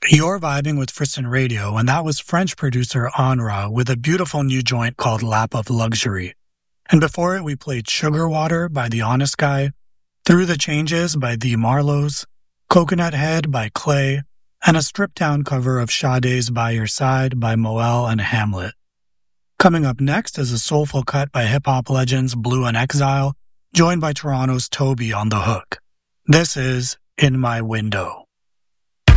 You're vibing with Frisson Radio, and that was French producer Anra with a beautiful new joint called Lap of Luxury. And before it, we played Sugar Water by The Honest Guy, Through the Changes by The Marlows, Coconut Head by Clay, and a stripped-down cover of Sade's By Your Side by Moel and Hamlet. Coming up next is a soulful cut by hip-hop legends Blue and Exile, joined by Toronto's Toby on the hook. This is In My Window.